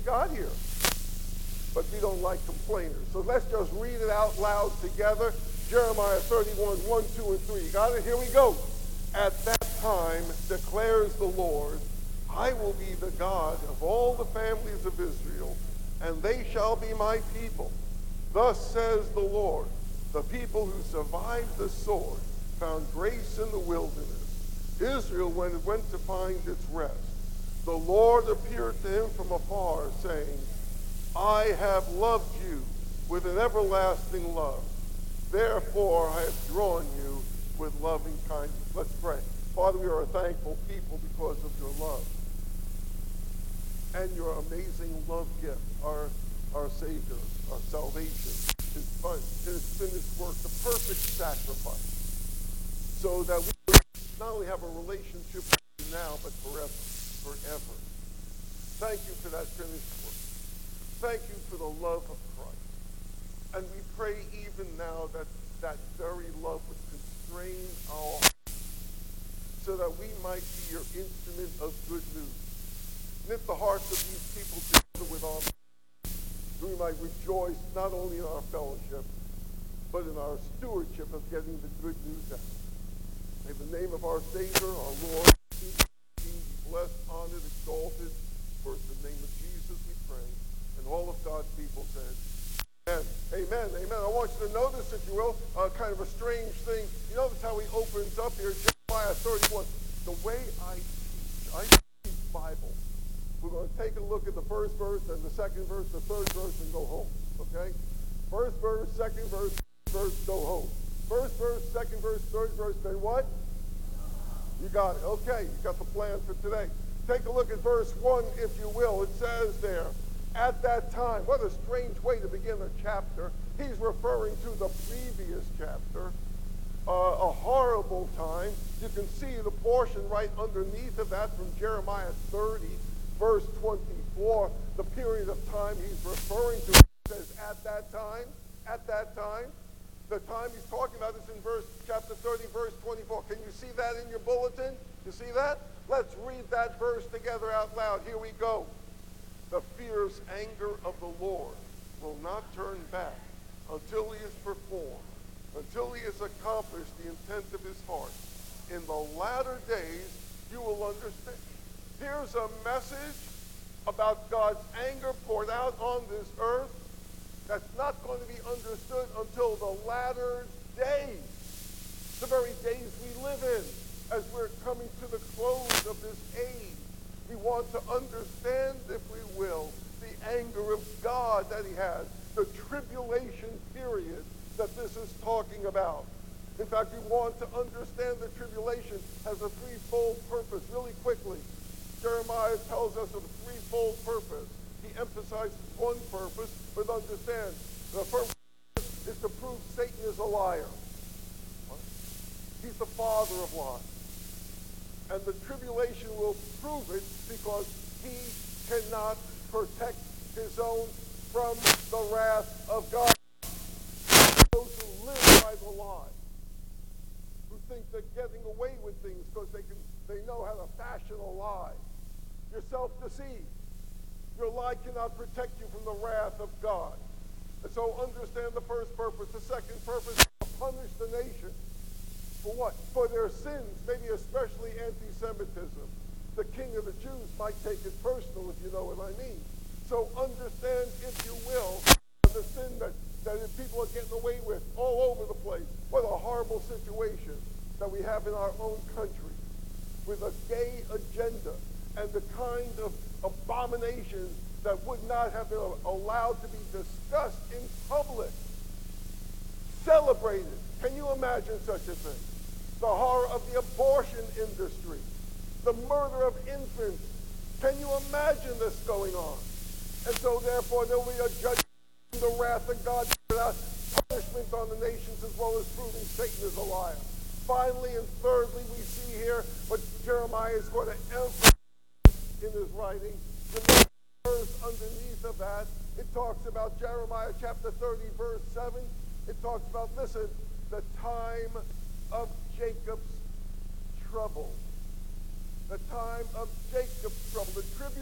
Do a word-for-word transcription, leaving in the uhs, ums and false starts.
got here. But we don't like complainers. So let's just read it out loud together. Jeremiah thirty-one, one, two, and three. You got it? Here we go. At that time, declares the Lord, I will be the God of all the families of Israel, and they shall be my people. Thus says the Lord, the people who survived the sword found grace in the wilderness. Israel, when it went to find its rest, the Lord appeared to him from afar, saying, I have loved you with an everlasting love. Therefore I have drawn you with loving kindness. Let's pray. Father, we are a thankful people because of your love and your amazing love gift, our, our Savior, our salvation, his, his finished work, the perfect sacrifice, so that we would not only have a relationship with you now, but forever, forever. Thank you for that finished work. Thank you for the love of Christ. And we pray even now that that very love would constrain our hearts so that we might be your instrument of good news. Knit the hearts of these people together with our minds. We might rejoice not only in our fellowship, but in our stewardship of getting the good news out. May the name of our Savior, our Lord, be blessed, honored, exalted. For in the name of Jesus we pray. And all of God's people said, Amen. Amen. Amen. I want you to notice, if you will, uh, kind of a strange thing. You notice how he opens up here, Jeremiah thirty-one. The way I teach, I teach Bible. We're going to take a look at the first verse, and the second verse, the third verse, and go home. Okay? First verse, second verse, third verse, go home. First verse, second verse, third verse, then what? You got it. Okay, you got the plan for today. Take a look at verse one, if you will. It says there, at that time. What a strange way to begin a chapter. He's referring to the previous chapter. Uh, a horrible time. You can see the portion right underneath of that from Jeremiah thirty, verse twenty-four. The period of time he's referring to. It says, at that time, at that time. The time he's talking about is in verse chapter thirty, verse twenty-four. Can you see that in your bulletin? You see that? Let's read that verse together out loud. Here we go. The fierce anger of the Lord will not turn back until he is performed, until he has accomplished the intent of his heart. In the latter days, you will understand. Here's a message about God's anger poured out on this earth that's not going to be understood until the latter days, the very days we live in, as we're coming to the close of this age. We want to understand, if we will, the anger of God that he has, the tribulation period that this is talking about. In fact, we want to understand the tribulation has a threefold purpose. Really quickly, Jeremiah tells us of a threefold purpose. He emphasizes one purpose, but understand, the first is to prove Satan is a liar. He's the father of lies. And the tribulation will prove it because he cannot protect his own from the wrath of God. Those who live by the lie, who think they're getting away with things because they can, they know how to fashion a lie. You're self-deceived. Your lie cannot protect you from the wrath of God. And so understand the first purpose. The second purpose is to punish the nation. For what? For their sins, maybe especially anti-Semitism. The king of the Jews might take it personal, if you know what I mean. So understand, if you will, the sin that, that people are getting away with all over the place. What a horrible situation that we have in our own country with a gay agenda and the kind of abominations that would not have been allowed to be discussed in public, celebrated. Can you imagine such a thing? The horror of the abortion industry, the murder of infants. Can you imagine this going on? And so therefore there will be a judgment, the wrath of God, punishment on the nations, as well as proving Satan is a liar. Finally and thirdly, we see here what Jeremiah is going to emphasize in his writing. The next verse underneath of that, it talks about Jeremiah chapter thirty, verse seven. It talks about, listen, the time of Jacob's trouble. The time of Jacob's trouble. The tribute